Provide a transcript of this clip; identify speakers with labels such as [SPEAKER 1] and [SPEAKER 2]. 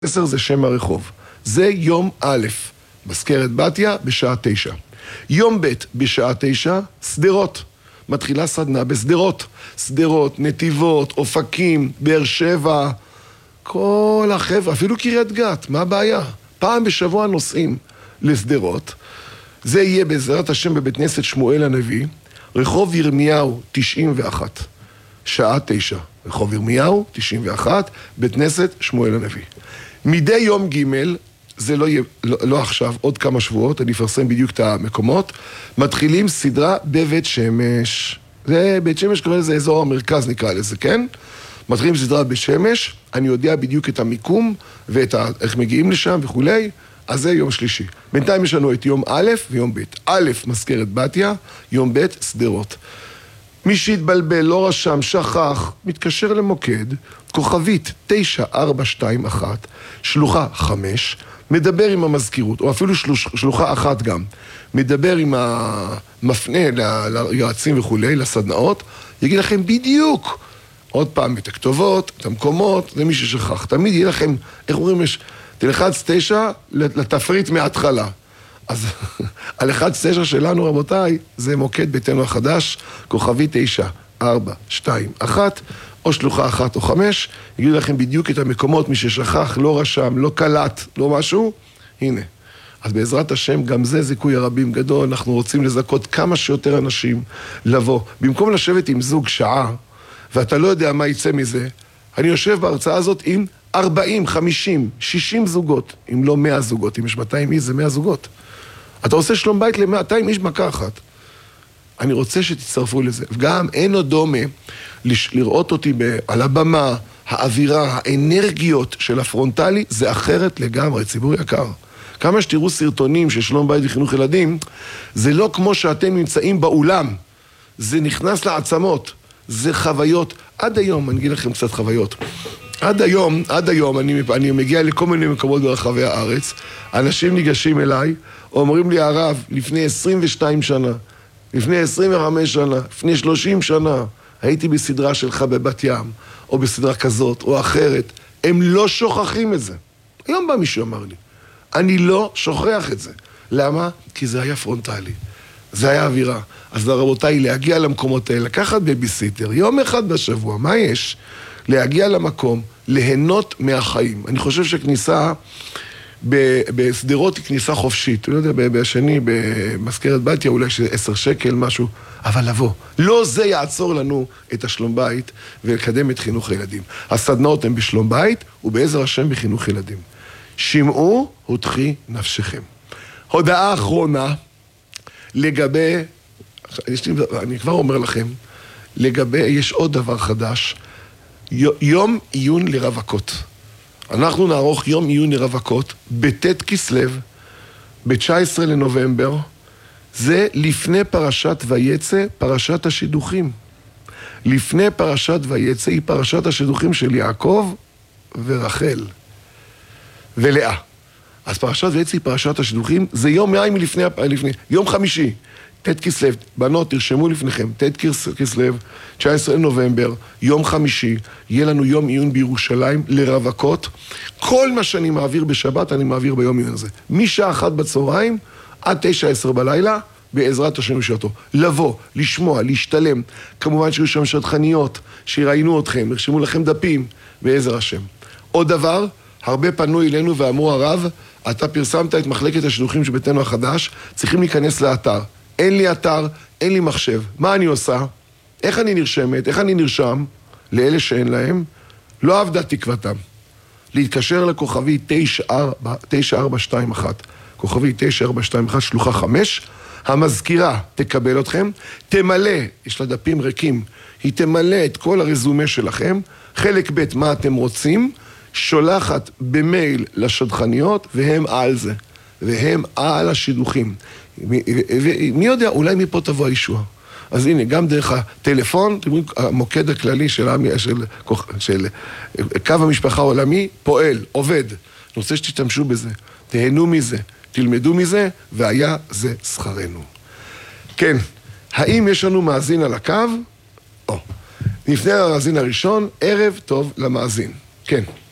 [SPEAKER 1] 10 זה שם הרחוב. זה יום א', מזכרת בתיה בשעה 9. יום ב' בשעה 9, סדרות. מתחילה סדנה בסדרות. סדרות, נתיבות, אופקים, באר שבע, כל החבר'ה, אפילו קריית גת, מה הבעיה? פעם בשבוע נוסעים לסדרות. זה יהיה בעזרת השם בבית כנסת שמואל הנביא, רחוב ירמיהו 91, שעה 9. רחוב ירמיהו 91, בית כנסת שמואל הנביא. מדי יום ג', זה לא עכשיו, עוד כמה שבועות, אני אפרסם בדיוק את המקומות, מתחילים סדרה בבית שמש. זה בית שמש, קוראים לזה אזור המרכז נקרא לזה, כן? מתחילים סדרה בשמש, אני יודע בדיוק את המיקום ואיך מגיעים לשם וכולי, אז זה יום שלישי. בינתיים יש לנו את יום א' ויום ב'. א', מזכרת בתיה, יום ב', סדרות. מי שהתבלבל, לא רשם, שכח, מתקשר למוקד, כוכבית 9421, שלוחה 5, מדבר עם המזכירות, או אפילו שלוחה 1 גם, מדבר עם המפנה ליועצים וכולי, לסדנאות, יגיד לכם בדיוק, עוד פעם, את הכתובות, את המקומות, זה מי ששכח. תמיד יהיה לכם, איך אומרים, תלחץ 9 לתפריט מההתחלה. אז על 1-9 שלנו, רבותיי, זה מוקד ביתנו החדש, כוכבי 9421, או שלוחה 1 או 5, יגידו לכם בדיוק את המקומות, מי ששכח, לא רשם, לא קלט, לא משהו, הנה. אז בעזרת השם, גם זה זיכוי הרבים גדול, אנחנו רוצים לזכות כמה שיותר אנשים לבוא. במקום לשבת עם זוג שעה, ואתה לא יודע מה יצא מזה, אני יושב בהרצאה הזאת עם 40, 50, 60 זוגות, אם לא 100 זוגות, אם יש 200 איש זה 100 זוגות. אתה עושה שלום בית ל-200 איש מכה אחת. אני רוצה שתצטרפו לזה. וגם אין עוד דומה לראות אותי על הבמה, האווירה, האנרגיות של הפרונטלי, זה אחרת לגמרי, ציבור יקר. כמה שתראו סרטונים של שלום בית וחינוך ילדים, זה לא כמו שאתם נמצאים באולם. זה נכנס לעצמות. זה חוויות. עד היום, אני אגיד לכם קצת חוויות. עד היום, אני מגיע לכל מיני מקומות ברחבי הארץ, אנשים ניגשים אליי, אומרים לי, הרב, לפני 22 שנה, לפני 25 שנה, לפני 30 שנה, הייתי בסדרה שלך בבת ים, או בסדרה כזאת, או אחרת. הם לא שוכחים את זה. היום בא מישהו אמר לי, אני לא שוכח את זה. למה? כי זה היה פרונטלי. זה היה אווירה. אז רבותיי, להגיע למקומות האלה, לקחת בייביסיטר, יום אחד בשבוע, מה יש? להגיע למקום, ליהנות מהחיים. אני חושב שכניסה בסדרות היא כניסה חופשית. אני לא יודע, בשני, במזכרת בתיה, אולי 10 שקל, משהו, אבל לבוא. לא זה יעצור לנו את השלום בית ולקדם את חינוך הילדים. הסדנאות הן בשלום בית ובעזר השם בחינוך ילדים. שמעו ותחי נפשכם. הודעה אחרונה לגבי, אני כבר אומר לכם, יש עוד דבר חדש, יום עיון לרווקות. אנחנו נערוך יום עיון לרווקות בט' כסלו, ב-19 לנובמבר, זה לפני פרשת ויצא, פרשת השידוכים. לפני פרשת ויצא היא פרשת השידוכים של יעקב ורחל ולאה. אז פרשת ויצא היא פרשת השידוכים, זה יום לפני, יום חמישי, ט' כסלו, בנות תרשמו לפניכם, ט' כסלו, 19 לנובמבר, יום חמישי, יהיה לנו יום עיון בירושלים לרווקות. כל מה שאני מעביר בשבת, אני מעביר ביום עיון הזה. משעה 1 בצהריים עד 9-10 בלילה, בעזרת השם ושעתו. לבוא, לשמוע, להשתלם. כמובן שיהיו שם שטחניות, שיראיינו אתכם, ירשמו לכם דפים, בעזר השם. עוד דבר, הרבה פנו אלינו ואמרו, הרב, אתה פרסמת את מחלקת השידוכים של ביתנו החדש, צריכים להיכנס לאתר. אין לי אתר, אין לי מחשב. מה אני עושה? איך אני נרשמת? איך אני נרשם? לאלה שאין להם, לא עבדה תקוותם. להתקשר לכוכבי 9421. כוכבי 9421, שלוחה 5. המזכירה תקבל אתכם, תמלא, יש לה דפים ריקים, היא תמלא את כל הרזומה שלכם, חלק ב' מה אתם רוצים, שולחת במייל לשדכניות, והם על זה. והם על השידוכים. מי יודע, אולי מפה תבוא הישועה. אז הנה, גם דרך הטלפון, המוקד הכללי של קו המשפחה העולמי, פועל, עובד. אני רוצה שתשתמשו בזה, תהנו מזה, תלמדו מזה, והיה זה שכרנו. כן, האם יש לנו מאזין על הקו? או. נפנה למאזין הראשון, ערב טוב למאזין. כן.